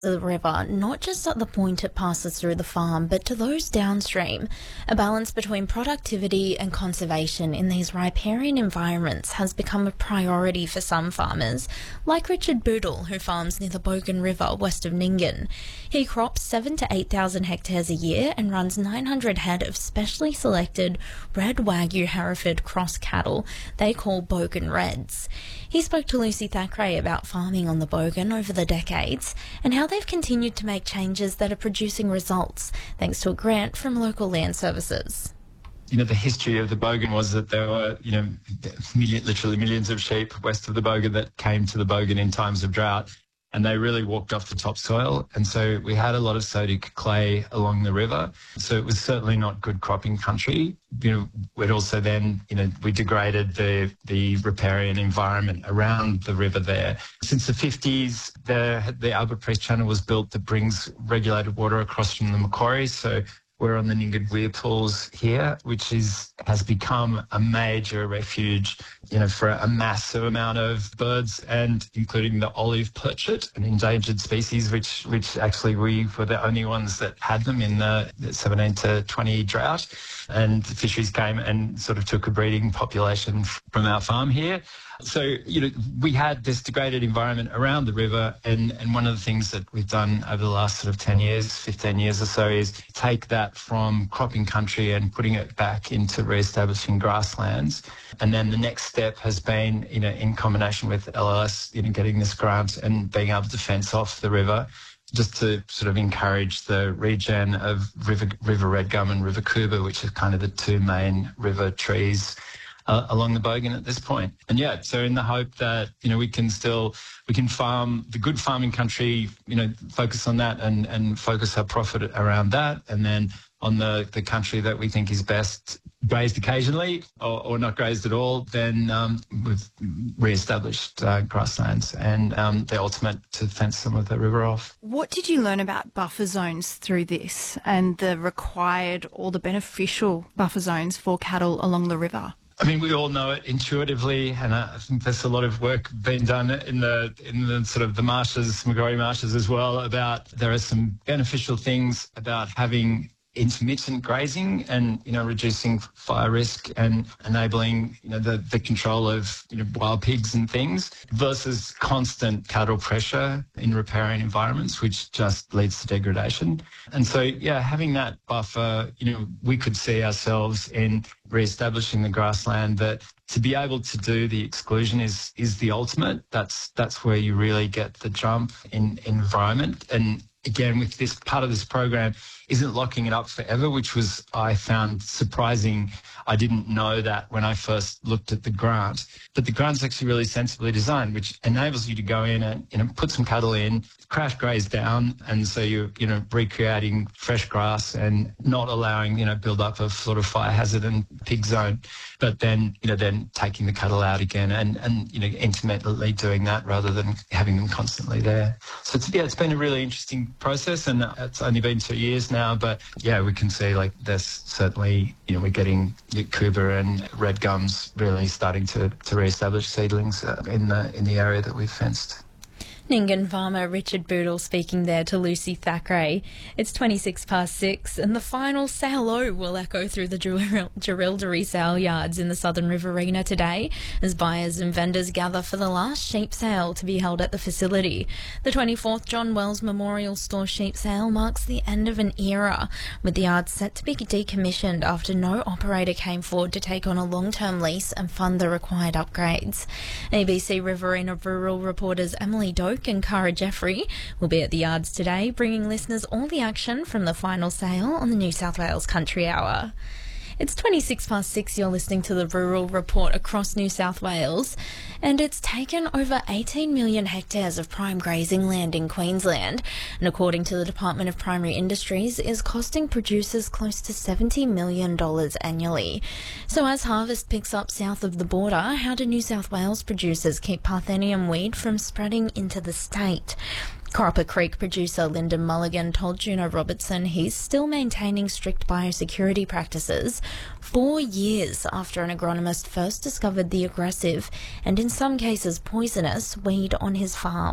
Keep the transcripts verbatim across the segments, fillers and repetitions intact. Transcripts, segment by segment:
The river, not just at the point it passes through the farm, but to those downstream. A balance between productivity and conservation in these riparian environments has become a priority for some farmers, like Richard Boodle, who farms near the Bogan River west of Nyngan. He crops seven to eight thousand hectares a year and runs nine hundred head of specially selected red Wagyu Hereford cross cattle they call Bogan Reds. He spoke to Lucy Thackeray about farming on the Bogan over the decades and how they've continued to make changes that are producing results, thanks to a grant from local land services. You know, the history of the Bogan was that there were, you know, million, literally millions of sheep west of the Bogan that came to the Bogan in times of drought, and they really walked off the topsoil. And so we had a lot of sodic clay along the river. So it was certainly not good cropping country. You know, we'd also then, you know, we degraded the, the riparian environment around the river there. Since the fifties, the, the Albert Priest Channel was built that brings regulated water across from the Macquarie. So we're on the Nyngan Weir Pools here, which is has become a major refuge, you know, for a massive amount of birds, and including the olive perchit, an endangered species, which which actually we were the only ones that had them in the seventeen to twenty drought. And the fisheries came and sort of took a breeding population from our farm here. So, you know, we had this degraded environment around the river, and, and one of the things that we've done over the last sort of ten years, fifteen years or so is take that from cropping country and putting it back into re-establishing grasslands. And then the next step has been, you know, in combination with L L S, you know, getting this grant and being able to fence off the river, just to sort of encourage the regen of river, river red gum and river coober, which are kind of the two main river trees Uh, along the Bogan at this point. And yeah, so in the hope that, you know, we can still, we can farm the good farming country, you know, focus on that and, and focus our profit around that. And then on the, the country that we think is best grazed occasionally or, or not grazed at all, then um, we've re-established uh, grasslands and um, the ultimate to fence some of the river off. What did you learn about buffer zones through this and the required or the beneficial buffer zones for cattle along the river? I mean, we all know it intuitively, and I think there's a lot of work being done in the in the sort of the marshes, Macquarie marshes as well, about there are some beneficial things about having intermittent grazing and, you know, reducing fire risk and enabling, you know, the, the control of, you know, wild pigs and things versus constant cattle pressure in riparian environments, which just leads to degradation. And so, yeah, having that buffer, you know, we could see ourselves in re-establishing the grassland that to be able to do the exclusion is is the ultimate. That's that's where you really get the jump in environment. And again, with this part of this program isn't locking it up forever, which was, I found surprising. I didn't know that when I first looked at the grant. But the grant's actually really sensibly designed, which enables you to go in and, you know, put some cattle in, crash graze down, and so you're, you know, recreating fresh grass and not allowing, you know, build up of sort of fire hazard and pig zone, but then, you know, then taking the cattle out again and, and, you know, intermittently doing that rather than having them constantly there. So it's, yeah, it's been a really interesting process, and it's only been two years now, but yeah, we can see like there's certainly, you know, we're getting coober and red gums really starting to, to re-establish seedlings uh, in the in the area that we've fenced. Nyngan farmer Richard Boodle speaking there to Lucy Thackeray. It's twenty-six past six and the final sale-o will echo through the Jerilderie sale yards in the Southern Riverina today as buyers and vendors gather for the last sheep sale to be held at the facility. The twenty-fourth John Wells Memorial Store sheep sale marks the end of an era, with the yard set to be decommissioned after no operator came forward to take on a long-term lease and fund the required upgrades. A B C Riverina rural reporters Emily Doak and Cara Jeffrey will be at the yards today, bringing listeners all the action from the final sale on the New South Wales Country Hour. It's twenty-six past six, you're listening to the Rural Report across New South Wales, and it's taken over eighteen million hectares of prime grazing land in Queensland, and according to the Department of Primary Industries, is costing producers close to seventy million dollars annually. So as harvest picks up south of the border, how do New South Wales producers keep Parthenium weed from spreading into the state? Copper Creek producer Lyndon Mulligan told Juno Robertson he's still maintaining strict biosecurity practices four years after an agronomist first discovered the aggressive and in some cases poisonous weed on his farm.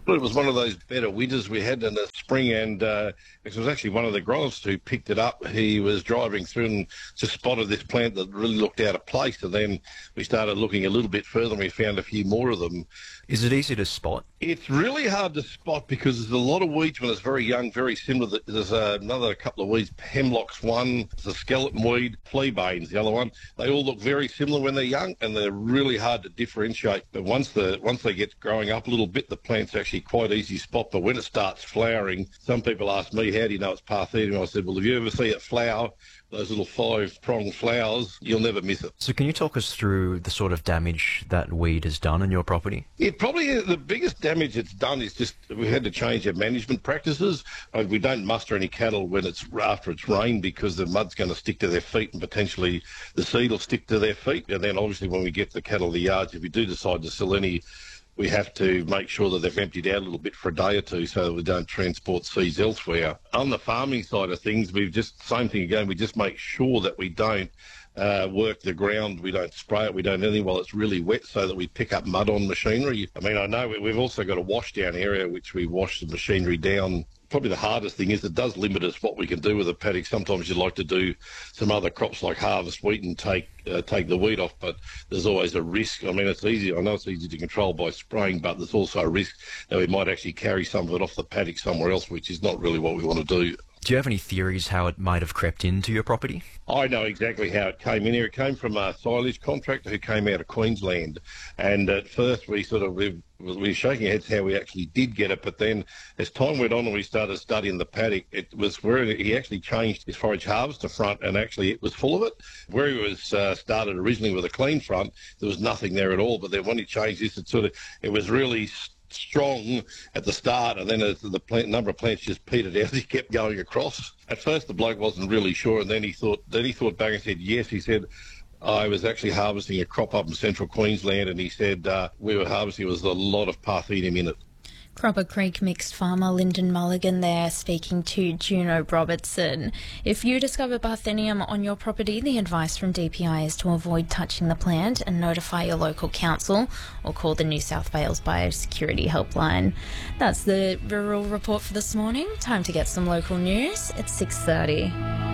Well, it was one of those better winters we had in the spring, and uh, it was actually one of the growers who picked it up. He was driving through and just spotted this plant that really looked out of place, and then we started looking a little bit further and we found a few more of them. Is it easy to spot? It's really hard to spot because there's a lot of weeds when it's very young, very similar. There's another couple of weeds, hemlock's one, there's a skeleton weed, fleabane's the other one. They all look very similar when they're young, and they're really hard to differentiate. But once the once they get growing up a little bit, the plant's actually quite easy to spot. But when it starts flowering, some people ask me, how do you know it's Parthenium? I said, well, if you ever see it flower, those little five-pronged flowers, you'll never miss it. So can you talk us through the sort of damage that weed has done on your property? It probably, the biggest damage it's done is just we had to change our management practices. We don't muster any cattle when it's after it's rained because the mud's going to stick to their feet and potentially the seed will stick to their feet. And then obviously when we get the cattle to the yards, if we do decide to sell any, we have to make sure that they've emptied out a little bit for a day or two so that we don't transport seeds elsewhere. On the farming side of things, we've just, same thing again, we just make sure that we don't uh, work the ground, we don't spray it, we don't do anything while it's really wet so that we pick up mud on machinery. I mean, I know we've also got a wash down area which we wash the machinery down. Probably the hardest thing is it does limit us what we can do with a paddock. Sometimes you'd like to do some other crops like harvest wheat and take uh, take the weed off, but there's always a risk. I mean, it's easy. I know it's easy to control by spraying, but there's also a risk that we might actually carry some of it off the paddock somewhere else, which is not really what we want to do. Do you have any theories how it might have crept into your property? I know exactly how it came in here. It came from a silage contractor who came out of Queensland. And at first we sort of, we, we were shaking our heads how we actually did get it. But then as time went on and we started studying the paddock, it was where he actually changed his forage harvester front and actually it was full of it. Where he was uh, started originally with a clean front, there was nothing there at all. But then when he changed this, it sort of, it was really strong at the start, and then as the plant, number of plants just petered out, he kept going across. At first the bloke wasn't really sure, and then he thought then he thought back and said yes. He said, I was actually harvesting a crop up in central Queensland, and he said uh, we were harvesting, there was a lot of Parthenium in it. Cropper Creek mixed farmer Lyndon Mulligan there speaking to Juno Robertson. If you discover Parthenium on your property, the advice from D P I is to avoid touching the plant and notify your local council or call the New South Wales Biosecurity Helpline. That's the Rural Report for this morning. Time to get some local news. It's six thirty.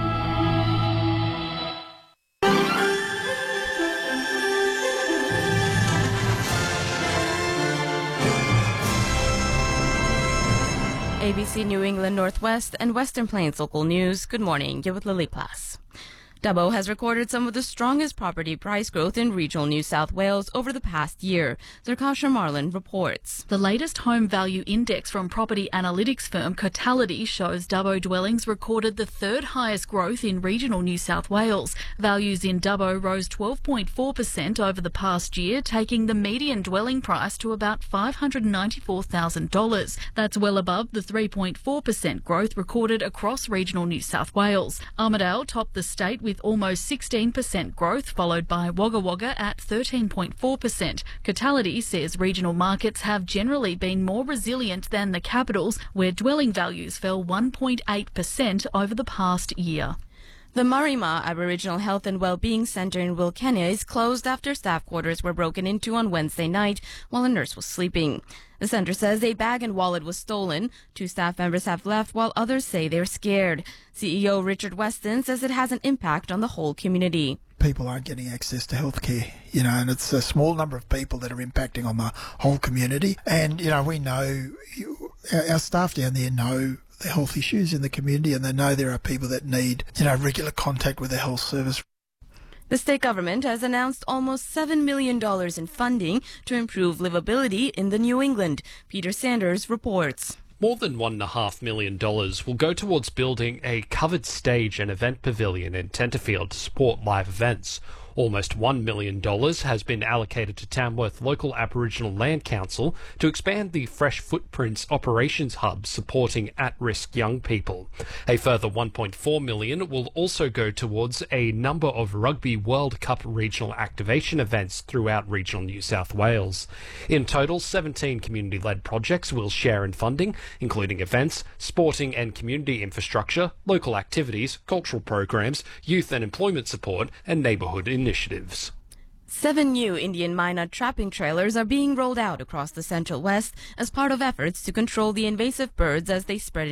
A B C New England Northwest and Western Plains local news. Good morning. You're with Lily Plass. Dubbo has recorded some of the strongest property price growth in regional New South Wales over the past year. Zerkasha Marlin reports. The latest home value index from property analytics firm Cotality shows Dubbo dwellings recorded the third highest growth in regional New South Wales. Values in Dubbo rose twelve point four percent over the past year, taking the median dwelling price to about five hundred ninety-four thousand dollars. That's well above the three point four percent growth recorded across regional New South Wales. Armidale topped the state with almost sixteen percent growth, followed by Wagga Wagga at thirteen point four percent. Cotality says regional markets have generally been more resilient than the capitals, where dwelling values fell one point eight percent over the past year. The Marima Aboriginal Health and Wellbeing Centre in Wilkenya is closed after staff quarters were broken into on Wednesday night while a nurse was sleeping. The centre says a bag and wallet was stolen. Two staff members have left while others say they're scared. C E O Richard Weston says it has an impact on the whole community. People aren't getting access to healthcare, you know, and it's a small number of people that are impacting on the whole community. And, you know, we know, our staff down there know the health issues in the community, and they know there are people that need, you know, regular contact with the health service. The state government has announced almost seven million dollars in funding to improve livability in the New England. Peter Sanders reports. More than one point five million dollars will go towards building a covered stage and event pavilion in Tenterfield to support live events. Almost one million dollars has been allocated to Tamworth Local Aboriginal Land Council to expand the Fresh Footprints Operations Hub supporting at-risk young people. A further one point four million dollars will also go towards a number of Rugby World Cup regional activation events throughout regional New South Wales. In total, seventeen community-led projects will share in funding, including events, sporting and community infrastructure, local activities, cultural programs, youth and employment support, and neighbourhood initiatives. Seven new Indian minor trapping trailers are being rolled out across the Central West as part of efforts to control the invasive birds as they spread